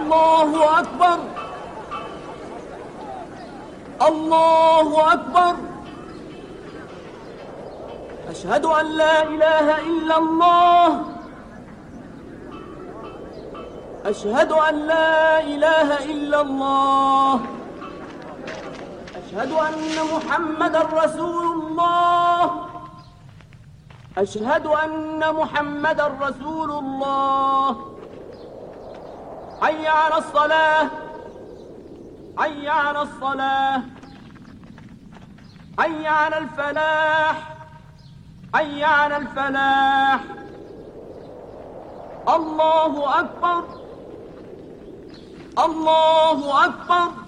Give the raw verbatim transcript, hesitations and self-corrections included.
الله أكبر الله أكبر. أشهد أن لا إله إلا الله أشهد أن لا إله إلا الله. أشهد أن محمدًا رسول الله أشهد أن محمدًا رسول الله. حي على الصلاة حي على الصلاة حي على الفلاح حي على الفلاح. الله أكبر الله أكبر.